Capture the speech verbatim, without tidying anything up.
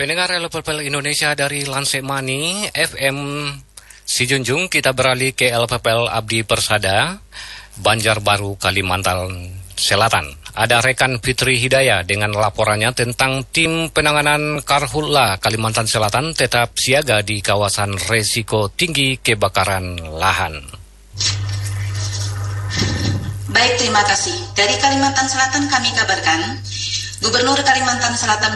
Pendengar L P P L Indonesia dari Lansemani F M Sijunjung, kita beralih ke L P P L Abdi Persada, Banjarbaru, Kalimantan Selatan. Ada rekan Fitri Hidayah dengan laporannya tentang tim penanganan Karhutla Kalimantan Selatan tetap siaga di kawasan resiko tinggi kebakaran lahan. Baik, terima kasih. Dari Kalimantan Selatan kami kabarkan, Gubernur Kalimantan Selatan